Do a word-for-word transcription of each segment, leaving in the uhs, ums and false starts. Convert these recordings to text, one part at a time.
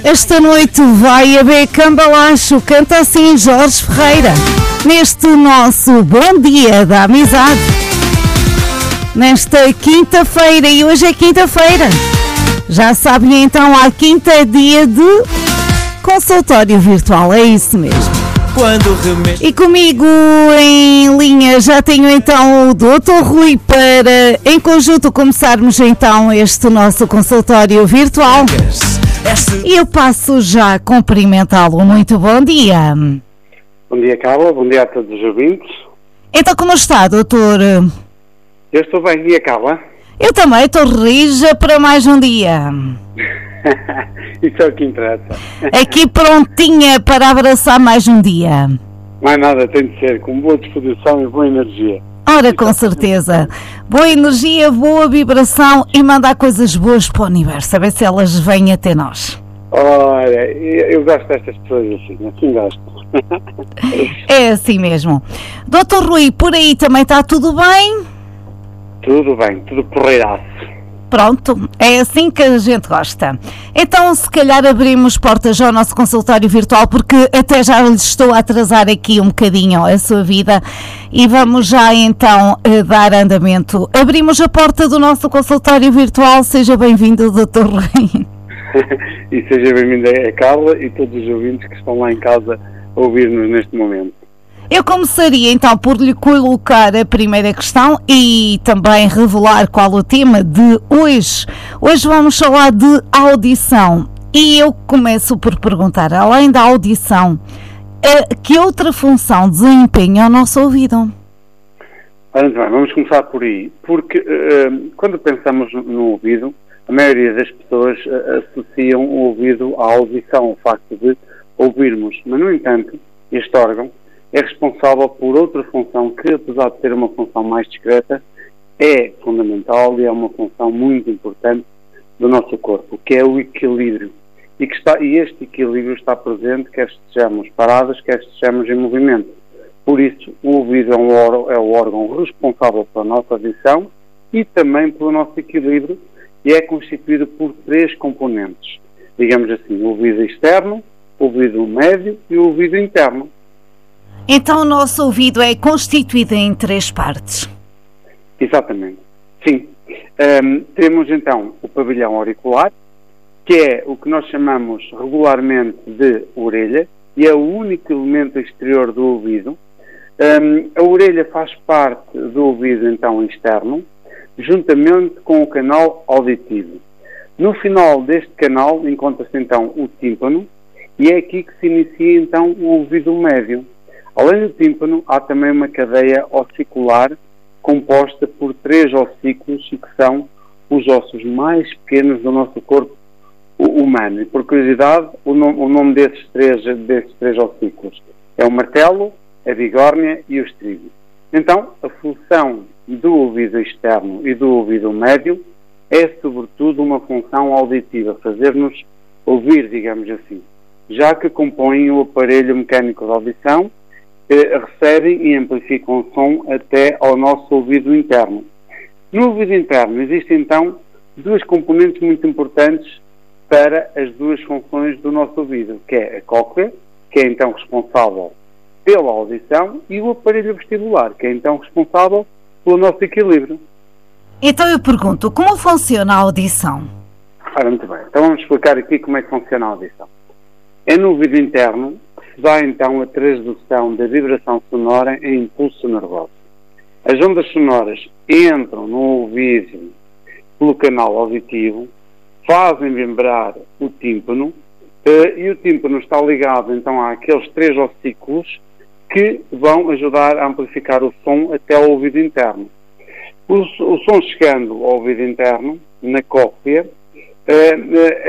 Esta noite vai haver cambalacho, canta assim Jorge Ferreira, neste nosso Bom Dia da Amizade, nesta quinta-feira, e hoje é quinta-feira, já sabem então, à quinta é dia de consultório virtual, é isso mesmo. E comigo em linha já tenho então o doutor Rui para, em conjunto, começarmos então este nosso consultório virtual. E eu passo já a cumprimentá-lo. Muito bom dia. Bom dia, Carla. Bom dia a todos os ouvintes. Então, como está, doutor? Eu estou bem. E a Carla? Eu também estou rija para mais um dia. Isso é o que interessa. Aqui prontinha para abraçar mais um dia. Não é nada, tem de ser com boa disposição e boa energia. Ora, com certeza. Boa energia, boa vibração e mandar coisas boas para o universo, a ver se elas vêm até nós. Olha, eu gosto destas pessoas assim, assim gosto. É assim mesmo. doutor Rui, por aí também está tudo bem? Tudo bem, tudo porreiraço. Pronto, é assim que a gente gosta. Então, se calhar abrimos portas ao nosso consultório virtual, porque até já lhes estou a atrasar aqui um bocadinho a sua vida, e vamos já então dar andamento. Abrimos a porta do nosso consultório virtual. Seja bem-vindo, doutor Rui. E seja bem-vindo a Carla e todos os ouvintes que estão lá em casa a ouvir-nos neste momento. Eu começaria então por lhe colocar a primeira questão e também revelar qual o tema de hoje. Hoje vamos falar de audição e eu começo por perguntar, além da audição, que outra função desempenha o nosso ouvido? Ora, bem, vamos começar por aí, porque uh, quando pensamos no ouvido, a maioria das pessoas uh, associam o ouvido à audição, o facto de ouvirmos, mas no entanto, este órgão é responsável por outra função que, apesar de ter uma função mais discreta, é fundamental e é uma função muito importante do nosso corpo, que é o equilíbrio. E, que está, e este equilíbrio está presente, quer estejamos parados, quer estejamos em movimento. Por isso, o ouvido é, um órgão, é o órgão responsável pela nossa audição e também pelo nosso equilíbrio, e é constituído por três componentes. Digamos assim, o ouvido externo, o ouvido médio e o ouvido interno. Então o nosso ouvido é constituído em três partes. Exatamente, sim. Um, temos então o pavilhão auricular, que é o que nós chamamos regularmente de orelha, e é o único elemento exterior do ouvido. Um, a orelha faz parte do ouvido então externo, juntamente com o canal auditivo. No final deste canal encontra-se então o tímpano, e é aqui que se inicia então o ouvido médio. Além do tímpano, há também uma cadeia ossicular composta por três ossículos, que são os ossos mais pequenos do nosso corpo humano. E, por curiosidade, o nome, o nome desses, três, desses três ossículos é o martelo, a bigórnia e o estribo. Então, a função do ouvido externo e do ouvido médio é, sobretudo, uma função auditiva, fazer-nos ouvir, digamos assim, já que compõem o aparelho mecânico de audição, recebem e amplificam o som até ao nosso ouvido interno. No ouvido interno existem então duas componentes muito importantes para as duas funções do nosso ouvido, que é a cóclea, que é então responsável pela audição, e o aparelho vestibular, que é então responsável pelo nosso equilíbrio. Então eu pergunto, como funciona a audição? Ora, muito bem. Então vamos explicar aqui como é que funciona a audição. É no ouvido interno dá então a transdução da vibração sonora em impulso nervoso. As ondas sonoras entram no ouvido pelo canal auditivo, fazem vibrar o tímpano, e o tímpano está ligado então àqueles três ossículos que vão ajudar a amplificar o som até ao ouvido interno. O, o som chegando ao ouvido interno, na cóclea, Uh,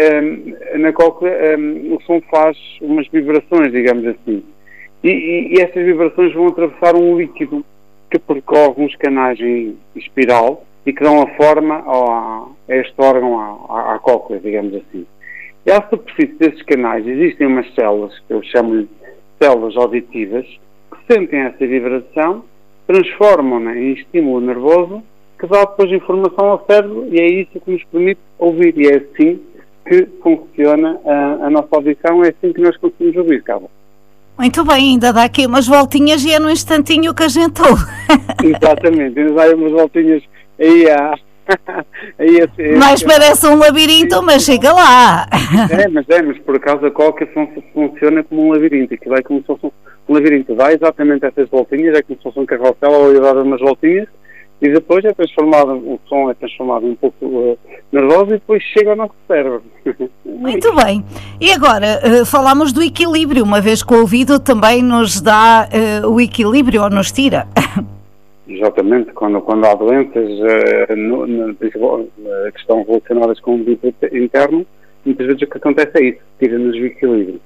uh, uh, na cóclea um, o som faz umas vibrações, digamos assim, e, e, e essas vibrações vão atravessar um líquido que percorre uns canais em espiral e que dão a forma a, a este órgão, à, à cóclea, digamos assim. E à superfície desses canais existem umas células, que eu chamo-lhe células auditivas, que sentem essa vibração, transformam-na em estímulo nervoso, que dá depois informação ao cérebro, e é isso que nos permite ouvir. E é assim que funciona a, a nossa audição, é assim que nós conseguimos ouvir, Carla. Muito bem, ainda dá aqui umas voltinhas e é num instantinho que a gente ouve. Exatamente, ainda dá umas voltinhas aí a... aí a mas parece um labirinto, mas chega lá. É, mas é, mas por acaso a Coca funciona como um labirinto, aquilo é como se fosse um labirinto, dá exatamente essas voltinhas, é como se fosse um carrossel, ou ia dar umas voltinhas, e depois é transformado, o som é transformado um pouco uh, nervoso e depois chega ao nosso cérebro. Muito bem. E agora, uh, falámos do equilíbrio, uma vez que o ouvido também nos dá uh, o equilíbrio, ou nos tira. Exatamente, quando, quando há doenças uh, no, no, uh, que estão relacionadas com o ouvido interno, muitas vezes o que acontece é isso, tira-nos o equilíbrio.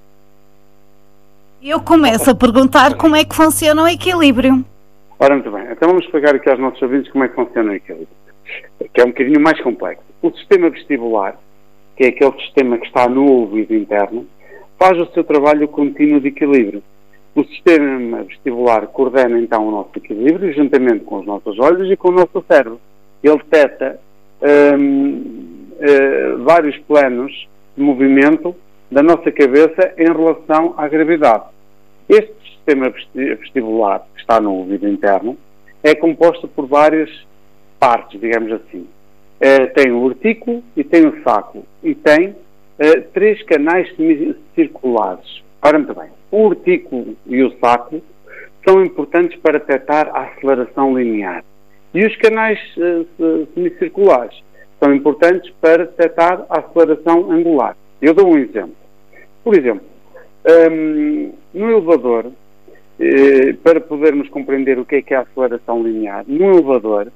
Eu começo a perguntar como é que funciona o equilíbrio. Ora, muito bem. Então vamos explicar aqui aos nossos ouvintes como é que funciona o equilíbrio, que é um bocadinho mais complexo. O sistema vestibular, que é aquele sistema que está no ouvido interno, faz o seu trabalho contínuo de equilíbrio. O sistema vestibular coordena então o nosso equilíbrio, juntamente com os nossos olhos e com o nosso cérebro. Ele detecta hum, hum, vários planos de movimento da nossa cabeça em relação à gravidade. Este sistema vestibular, que está no ouvido interno, é composto por várias partes, digamos assim. Uh, tem o ortículo e tem o sacro. E tem uh, três canais semicirculares. Ora, muito bem. O ortículo e o sacro são importantes para detectar a aceleração linear. E os canais uh, semicirculares são importantes para detectar a aceleração angular. Eu dou um exemplo. Por exemplo, um, no elevador, eh, para podermos compreender o que é que é a aceleração linear, no elevador,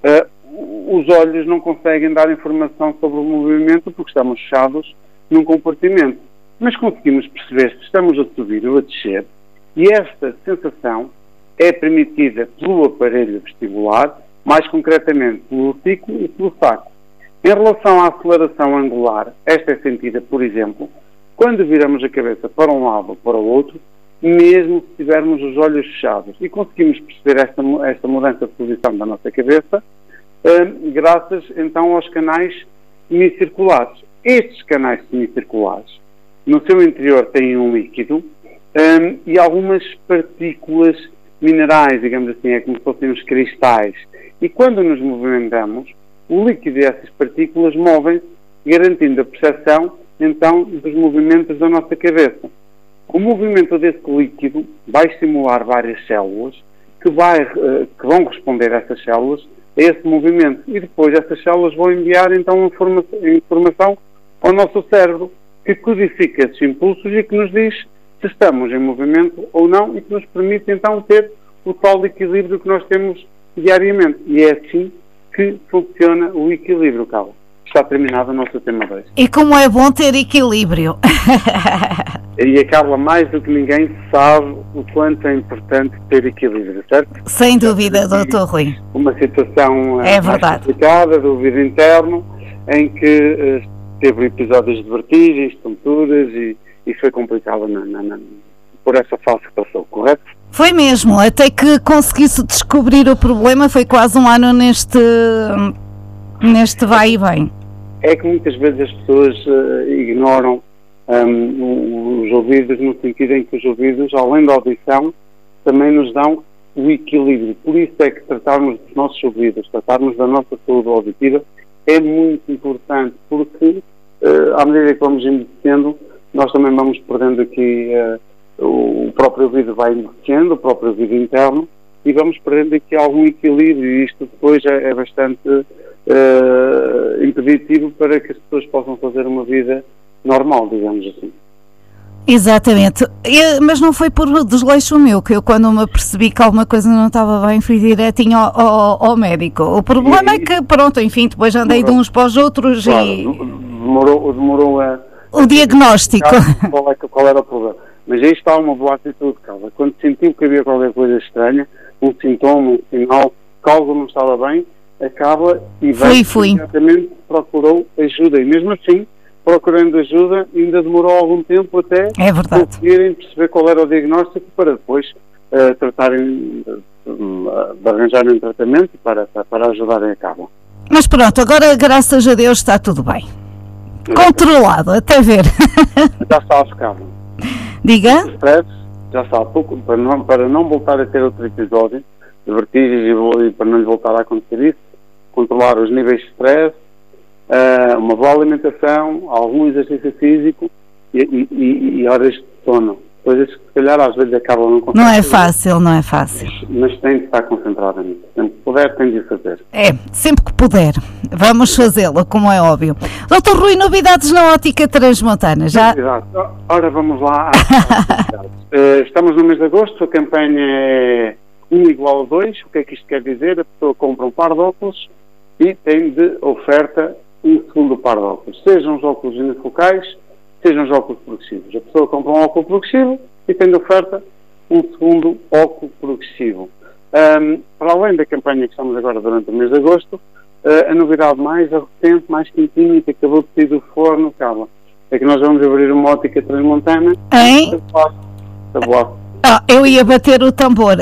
uh, os olhos não conseguem dar informação sobre o movimento porque estamos fechados num compartimento. Mas conseguimos perceber se estamos a subir ou a descer, e esta sensação é permitida pelo aparelho vestibular, mais concretamente pelo ortículo e pelo sacro. Em relação à aceleração angular, esta é sentida, por exemplo, quando viramos a cabeça para um lado ou para o outro, mesmo se tivermos os olhos fechados. E conseguimos perceber esta, esta mudança de posição da nossa cabeça, hum, graças então aos canais semicirculares. Estes canais semicirculares, no seu interior, têm um líquido hum, e algumas partículas minerais, digamos assim, é como se fossem os cristais. E quando nos movimentamos, o líquido e essas partículas movem-se, garantindo a percepção, então, dos movimentos da nossa cabeça. O movimento desse líquido vai estimular várias células que, vai, uh, que vão responder a essas células a esse movimento. E depois essas células vão enviar, então, informa- informação ao nosso cérebro, que codifica esses impulsos e que nos diz se estamos em movimento ou não e que nos permite, então, ter o tal equilíbrio que nós temos diariamente. E é assim que funciona o equilíbrio, Carla. Está terminado o nosso tema dois. E como é bom ter equilíbrio. E a Carla, mais do que ninguém, sabe o quanto é importante ter equilíbrio, certo? Sem dúvida, doutor Rui. Uma situação é mais complicada do ouvido interno, em que uh, teve episódios de vertigens, tonturas e, e foi complicado na, na, na, por essa fase que passou, correto? Foi mesmo, até que conseguisse descobrir o problema, foi quase um ano neste, neste vai e vem. É que muitas vezes as pessoas uh, ignoram um, os ouvidos, no sentido em que os ouvidos, além da audição, também nos dão o equilíbrio. Por isso é que tratarmos dos nossos ouvidos, tratarmos da nossa saúde auditiva, é muito importante, porque uh, à medida que vamos envelhecendo, nós também vamos perdendo aqui, uh, o próprio ouvido vai envelhecendo, o próprio ouvido interno, e vamos perdendo aqui algum equilíbrio, e isto depois é, é bastante uh, impeditivo para que as pessoas possam fazer uma vida normal, digamos assim. Exatamente, eu, mas não foi por desleixo meu, que eu quando me apercebi que alguma coisa não estava bem fui direitinho ao, ao, ao médico. O problema e, é que, pronto, enfim, depois andei demorou. de uns para os outros claro, e... Demorou, demorou a... O diagnóstico. Qual, é, qual era o problema? Mas aí está uma boa atitude, Carla. Quando sentiu que havia qualquer coisa estranha, um sintoma, um sinal, que algo não estava bem, acaba e vai imediatamente procurou ajuda. E mesmo assim, procurando ajuda, ainda demorou algum tempo até é conseguirem perceber qual era o diagnóstico para depois uh, tratarem, uh, de arranjarem um tratamento para, para ajudarem a Carla. Mas pronto, agora graças a Deus está tudo bem. Controlado, até ver. Já sabe, calma. Diga? O stress, já sabe, pouco, para, não, para não voltar a ter outro episódio de vertigens e, e para não lhe voltar a acontecer isso, controlar os níveis de stress, uh, uma boa alimentação, algum exercício físico e, e, e horas de sono. Coisas que se calhar às vezes acabam não conseguindo. Não é fácil, não é fácil. Mas, mas tem de estar concentrada nisso. Sempre que puder, tem de fazer. É, sempre que puder. Vamos fazê-lo, como é óbvio. doutor Rui, novidades na Ótica Transmontana, já? Exato. Ora, vamos lá. uh, estamos no mês de agosto, a campanha é um igual a dois. O que é que isto quer dizer? A pessoa compra um par de óculos e tem de oferta um segundo par de óculos. Sejam os óculos unifocais, sejam os óculos progressivos. A pessoa compra um óculo progressivo e tem de oferta um segundo óculo progressivo. Um, para além da campanha que estamos agora durante o mês de agosto, uh, a novidade mais recente, mais quentinha, que acabou de sair do forno, calma, é que nós vamos abrir uma Ótica Transmontana. Hein? Ah, eu ia bater o tambor.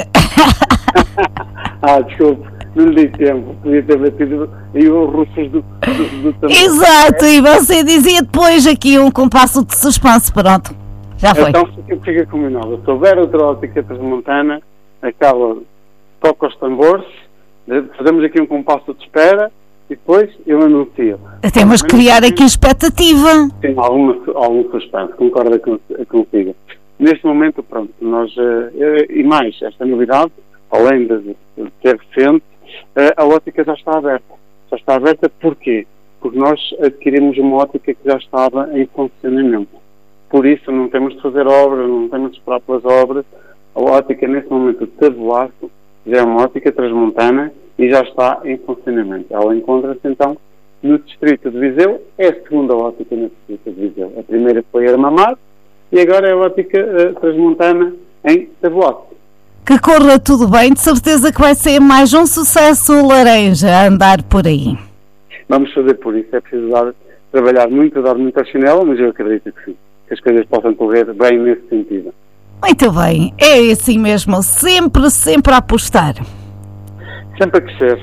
Ah, desculpe, não lhe dei tempo. Podia ter batido e os russos do, do, do tambor. Exato, e você dizia depois aqui um compasso de suspense, pronto. Já foi. Então fica, fica combinado. Se houver outra Ótica Transmontana, acaba, toca os tambores, fazemos aqui um compasso de espera e depois eu anuncio. Temos que criar aqui expectativa. Tem alguma, algum suspense, concorda consigo. Neste momento, pronto, nós, uh, e mais, esta novidade, além de, de ser recente, uh, a ótica já está aberta. Já está aberta porquê? Porque nós adquirimos uma ótica que já estava em funcionamento. Por isso não temos de fazer obras, não temos de esperar pelas obras. A ótica, neste momento, de Taboaço, já é uma ótica transmontana e já está em funcionamento. Ela encontra-se, então, no distrito de Viseu. É a segunda ótica no distrito de Viseu. A primeira foi a Armamar e agora é a ótica uh, transmontana em Taboaço. Que corra tudo bem, de certeza que vai ser mais um sucesso laranja a andar por aí. Vamos fazer por isso. É preciso dar, trabalhar muito, dar muito ao chinelo, mas eu acredito que sim. Que as coisas possam correr bem nesse sentido. Muito bem, é assim mesmo, sempre, sempre a apostar. Sempre a crescer.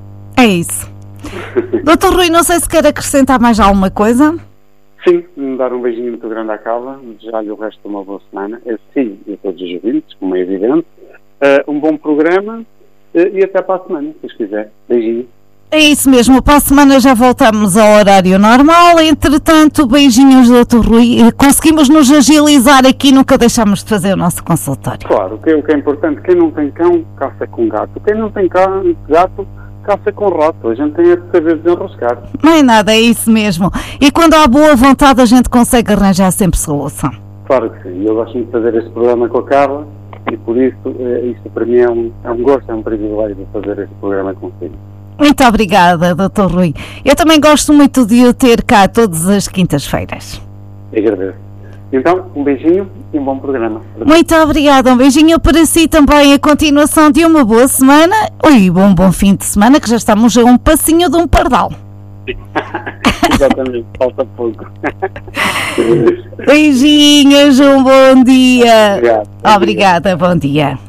É isso. doutor Rui, não sei se quer acrescentar mais alguma coisa? Sim, me dar um beijinho muito grande à Carla, desejar-lhe o resto de uma boa semana, é sim, e a todos os ouvintes, como é evidente. Uh, um bom programa uh, e até para a semana, se Deus quiser. Beijinho. É isso mesmo, para a semana já voltamos ao horário normal. Entretanto, beijinhos, doutor Rui. Conseguimos nos agilizar aqui, nunca deixamos de fazer o nosso consultório. Claro, o que é, o que é importante, quem não tem cão, caça com gato. Quem não tem cão, gato, caça com rato. A gente tem a saber desenroscar. Não é nada, é isso mesmo. E quando há boa vontade, a gente consegue arranjar sempre solução. Claro que sim. Eu gosto muito de fazer este programa com a Carla e por isso, isto para mim é um, é um gosto, é um privilégio fazer este programa consigo. Muito obrigada, doutor Rui. Eu também gosto muito de o ter cá todas as quintas-feiras. Agradeço. Então, um beijinho e um bom programa. Muito obrigada. Um beijinho para si também. A continuação de uma boa semana. Oi, bom, bom fim de semana, que já estamos a um passinho de um pardal. Exatamente, falta pouco. Beijinhos, um bom dia. Obrigado. Obrigada, bom dia.